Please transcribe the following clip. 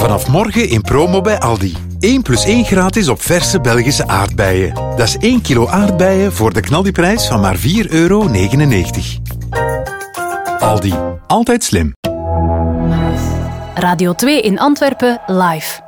Vanaf morgen in promo bij Aldi. 1 + 1 gratis op verse Belgische aardbeien. Dat is 1 kilo aardbeien voor de knaldiprijs van maar €4,99. Aldi. Altijd slim. Radio 2 in Antwerpen live.